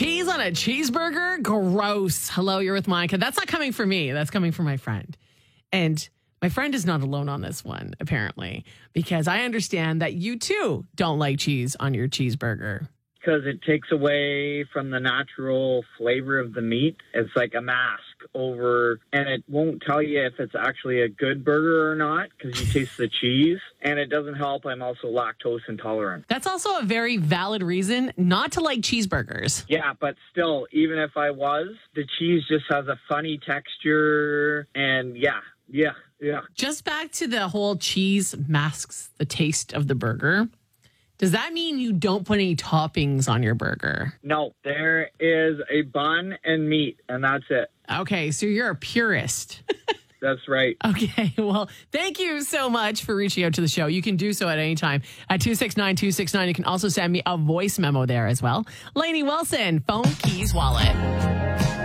Cheese on a cheeseburger? Gross. Hello, you're with Monica. That's not coming from me. That's coming from my friend. And my friend is not alone on this one, apparently, because I understand that you too don't like cheese on your cheeseburger. Because it takes away from the natural flavor of the meat. It's like a mask over, and it won't tell you if it's actually a good burger or not because you taste the cheese. And it doesn't help. I'm also lactose intolerant. That's also a very valid reason not to like cheeseburgers. Yeah, but still, even if I was, the cheese just has a funny texture. And yeah. Just back to the whole cheese masks the taste of the burger. Does that mean you don't put any toppings on your burger? No, there is a bun and meat, and that's it. Okay, so you're a purist. That's right. Okay, well, thank you so much for reaching out to the show. You can do so at any time at 269-269. You can also send me a voice memo there as well. Lainey Wilson, phone, keys, wallet.